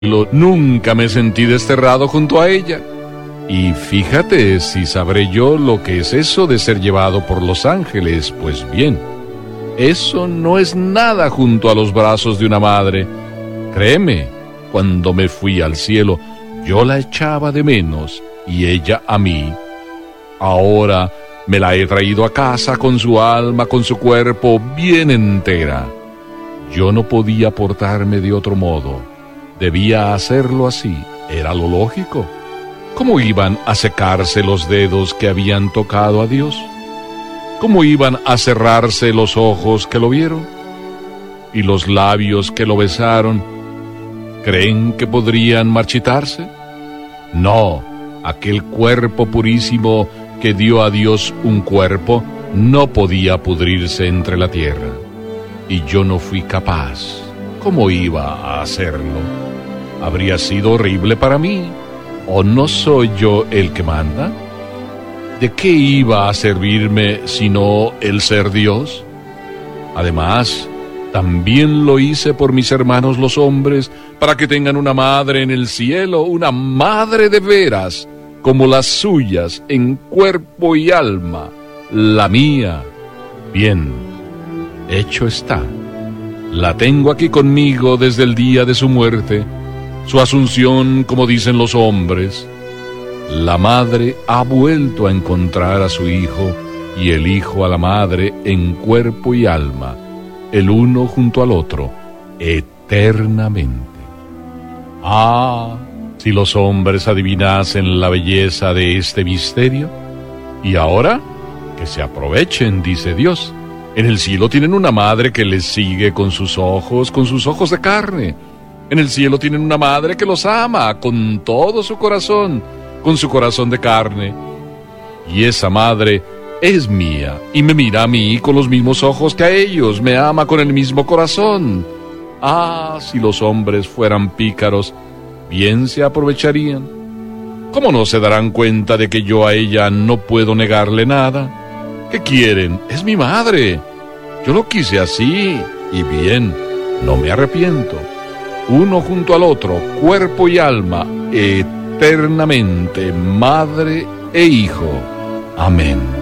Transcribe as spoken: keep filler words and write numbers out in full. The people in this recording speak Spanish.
Nunca me sentí desterrado junto a ella. Y fíjate si sabré yo lo que es eso de ser llevado por los ángeles. Pues bien, eso no es nada junto a los brazos de una madre. Créeme, cuando me fui al cielo, yo la echaba de menos y ella a mí. Ahora me la he traído a casa con su alma, con su cuerpo bien entera. Yo no podía portarme de otro modo. Debía hacerlo así, era lo lógico. ¿Cómo iban a secarse los dedos que habían tocado a Dios? ¿Cómo iban a cerrarse los ojos que lo vieron? ¿Y los labios que lo besaron? ¿Creen que podrían marchitarse? No, aquel cuerpo purísimo que dio a Dios un cuerpo no podía pudrirse entre la tierra. Y yo no fui capaz. ¿Cómo iba a hacerlo? Habría sido horrible para mí. ¿O no soy yo el que manda? ¿De qué iba a servirme sino el ser Dios? Además, también lo hice por mis hermanos los hombres, para que tengan una madre en el cielo, una madre de veras, como las suyas, en cuerpo y alma, la mía. Bien, hecho está. La tengo aquí conmigo desde el día de su muerte, su asunción, como dicen los hombres. La madre ha vuelto a encontrar a su hijo y el hijo a la madre en cuerpo y alma, el uno junto al otro, eternamente. Ah, si los hombres adivinasen la belleza de este misterio. Y ahora, que se aprovechen, dice Dios. En el cielo tienen una madre que les sigue con sus ojos, con sus ojos de carne. En el cielo tienen una madre que los ama con todo su corazón, con su corazón de carne. Y esa madre es mía y me mira a mí con los mismos ojos que a ellos, me ama con el mismo corazón. Ah, si los hombres fueran pícaros, bien se aprovecharían. ¿Cómo no se darán cuenta de que yo a ella no puedo negarle nada? ¿Qué quieren? Es mi madre. Yo lo quise así, y bien, no me arrepiento. Uno junto al otro, cuerpo y alma, eternamente, madre e hijo. Amén.